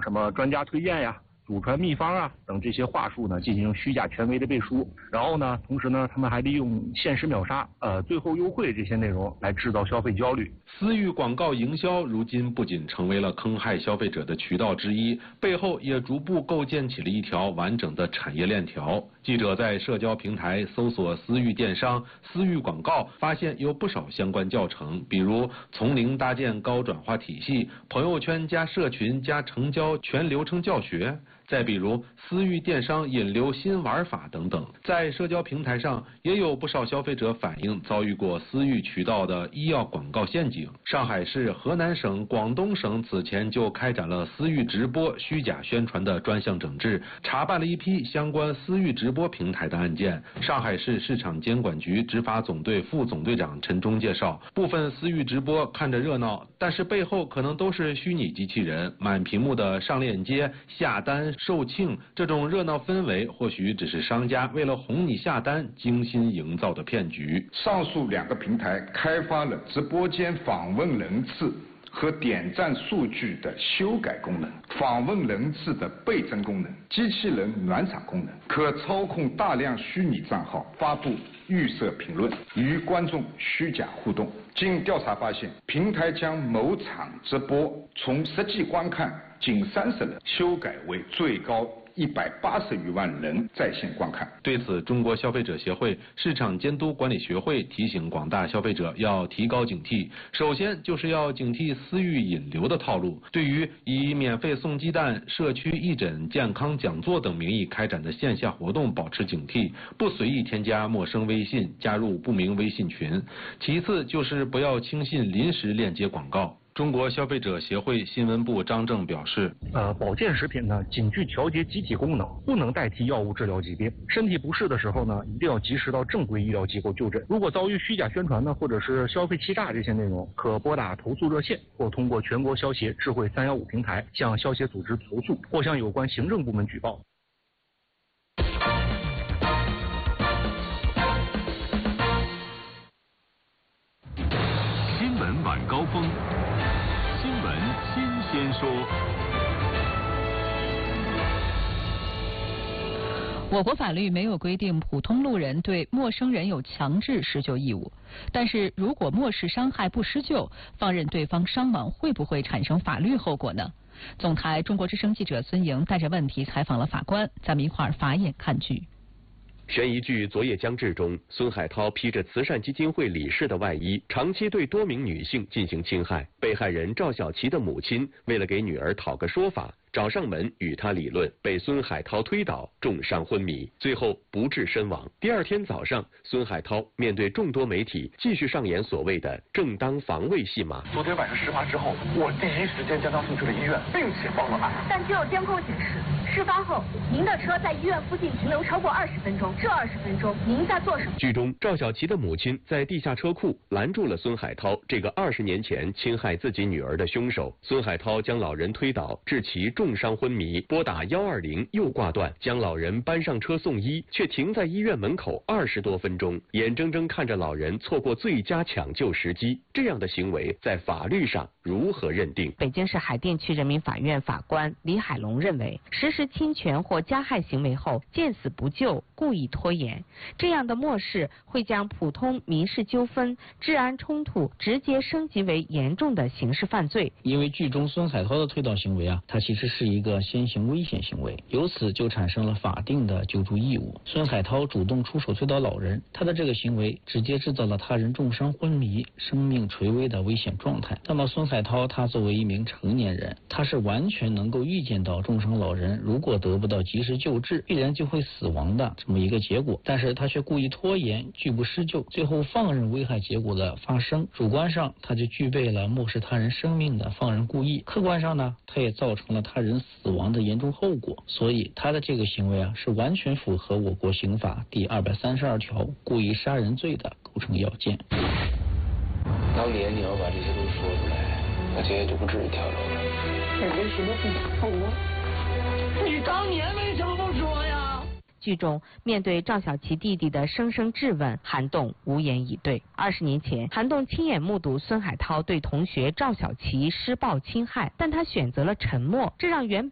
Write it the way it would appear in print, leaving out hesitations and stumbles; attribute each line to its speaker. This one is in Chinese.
Speaker 1: 用什么专家推荐呀、祖传秘方啊等这些话术呢，进行虚假权威的背书。然后呢，同时呢，他们还利用限时秒杀、最后优惠这些内容来制造消费焦虑。
Speaker 2: 私域广告营销如今不仅成为了坑害消费者的渠道之一，背后也逐步构建起了一条完整的产业链条。记者在社交平台搜索私域电商、私域广告，发现有不少相关教程，比如从零搭建高转化体系、朋友圈加社群加成交全流程教学。再比如私域电商引流新玩法等等，在社交平台上也有不少消费者反映遭遇过私域渠道的医药广告陷阱。上海市、河南省、广东省此前就开展了私域直播虚假宣传的专项整治，查办了一批相关私域直播平台的案件。上海市市场监管局执法总队副总队长陈忠介绍，部分私域直播看着热闹，但是背后可能都是虚拟机器人，满屏幕的上链接、下单、售罄，这种热闹氛围或许只是商家为了哄你下单精心营造的骗局。
Speaker 3: 上述2个平台开发了直播间访问人次和点赞数据的修改功能、访问人次的倍增功能、机器人暖场功能，可操控大量虚拟账号发布预设评论，与观众虚假互动。经调查发现，平台将某场直播从实际观看仅30人，修改为最高180余万人在线观看。
Speaker 2: 对此，中国消费者协会市场监督管理学会提醒广大消费者要提高警惕。首先就是要警惕私域引流的套路，对于以免费送鸡蛋、社区义诊、健康讲座等名义开展的线下活动保持警惕，不随意添加陌生微信，加入不明微信群。其次就是不要轻信临时链接广告。中国消费者协会新闻部张正表示，
Speaker 1: 保健食品呢，仅具调节机体功能，不能代替药物治疗疾病。身体不适的时候呢，一定要及时到正规医疗机构就诊。如果遭遇虚假宣传呢，或者是消费欺诈这些内容，可拨打投诉热线，或通过全国消协智慧315平台向消协组织投诉，或向有关行政部门举报。
Speaker 4: 新闻晚高峰。新闻新鲜说。
Speaker 5: 我国法律没有规定普通路人对陌生人有强制施救义务，但是如果漠视伤害不施救，放任对方伤亡，会不会产生法律后果呢？总台中国之声记者孙莹带着问题采访了法官，咱们一块儿法眼看剧。
Speaker 6: 悬疑剧《昨夜将至》中，孙海涛披着慈善基金会理事的外衣，长期对多名女性进行侵害。被害人赵小琪的母亲为了给女儿讨个说法，找上门与他理论，被孙海涛推倒，重伤昏迷，最后不治身亡。第二天早上，孙海涛面对众多媒体，继续上演所谓的正当防卫戏码。
Speaker 7: 昨天晚上事发之后，我第一时间将他送去了医院，并且报了案。
Speaker 8: 但据有监控显示，事发后您的车在医院附近停留超过20分钟，这20分钟您在做什么？
Speaker 6: 剧中，赵小琪的母亲在地下车库拦住了孙海涛这个20年前侵害自己女儿的凶手。孙海涛将老人推倒，致其重伤昏迷，拨打120又挂断，将老人搬上车送医，却停在医院门口20多分钟，眼睁睁看着老人错过最佳抢救时机。这样的行为在法律上如何认定？
Speaker 9: 北京市海淀区人民法院法官李海龙认为，实施侵权或加害行为后见死不救，故意拖延，这样的漠视会将普通民事纠纷、治安冲突直接升级为严重的刑事犯罪。
Speaker 10: 因为剧中孙海涛的推倒行为它其实是一个先行危险行为，由此就产生了法定的救助义务。孙海涛主动出手推倒老人，他的这个行为直接制造了他人重伤昏迷、生命垂危的危险状态。那么孙海涛他作为一名成年人，他是完全能够预见到重伤老人如果得不到及时救治，必然就会死亡的这么一个结果，但是他却故意拖延，拒不施救，最后放任危害结果的发生。主观上他就具备了漠视他人生命的放任故意，客观上呢，他也造成了他人死亡的严重后果，所以他的这个行为是完全符合我国刑法第232条故意杀人罪的构成要件。
Speaker 11: 当年你要把这些都说出来，那今天就不至于跳楼了。
Speaker 8: 人家说的不打我，
Speaker 7: 你当年为什么不说呀？
Speaker 9: 剧中面对赵小琪弟弟的生生质问，韩栋无言以对。20年前，韩栋亲眼目睹孙海涛对同学赵小琪施暴侵害，但他选择了沉默，这让原本